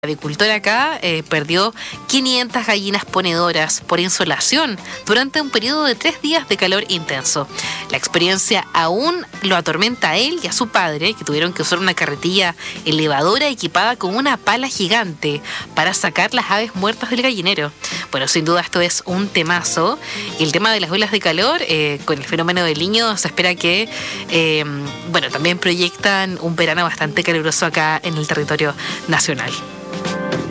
agricultor acá perdió 500 gallinas ponedoras por insolación durante un periodo de 3 días de calor intenso. La experiencia aún lo atormenta a él y a su padre, que tuvieron que usar una carretilla elevadora equipada con una pala gigante para sacar las aves muertas del gallinero. Bueno, sin duda esto es un temazo. Y el tema de las olas de calor, con el fenómeno del Niño, se espera que, también proyectan un verano bastante caluroso acá en el territorio nacional.